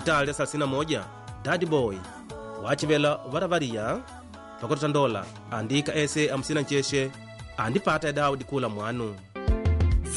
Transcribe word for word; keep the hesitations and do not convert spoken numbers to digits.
Itália thelathini na moja Daddy Boy wachivela varavaria pakutandola andika ese hamsini ncheshe andipata ya Daudi kula mwanu.